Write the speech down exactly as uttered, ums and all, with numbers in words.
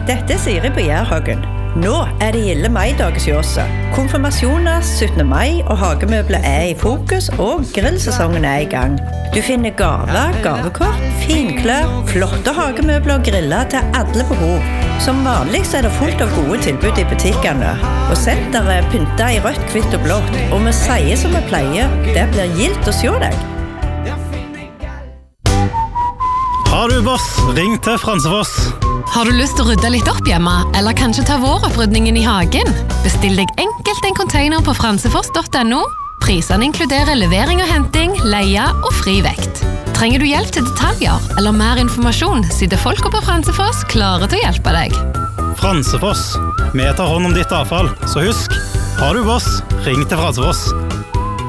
Dette er Siri på Jærhagen. Nå er det gilde maidag hos oss. Konfirmasjoner, syttende mai og hagemøbler er i fokus, og grillsesongen er i gang. Du finner gaver, gavekort, finklær, flotte hagemøbler og griller til alle behov. Som vanlig så er det fullt av gode tilbud i butikkene. Og senteret er pyntet i rødt, hvitt og blått. Og vi sier som vi pleier, det blir gildt å se deg. Har du boss, ring til Fransefoss. Har du lyst til å rydde litt opp hjemme, eller kanskje ta våropprydningen i hagen? Bestill deg enkelt en container på fransefoss punktum no. Prisene inkluderer levering og henting, leie og fri vekt. Trenger du hjelp til detaljer eller mer informasjon, sitter folket på Fransefoss klare til å hjelpe deg. Fransefoss, vi tar hånd om ditt avfall, så husk, har du boss, ring til Fransefoss.